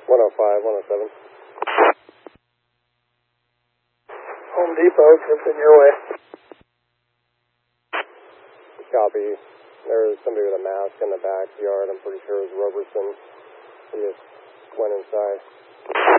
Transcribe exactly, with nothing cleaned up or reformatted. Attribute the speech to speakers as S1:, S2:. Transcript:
S1: one oh five, one oh seven.
S2: Home Depot, just in your way.
S1: Copy. There was somebody with a mask in the backyard. I'm pretty sure it was Roberson. He just went inside.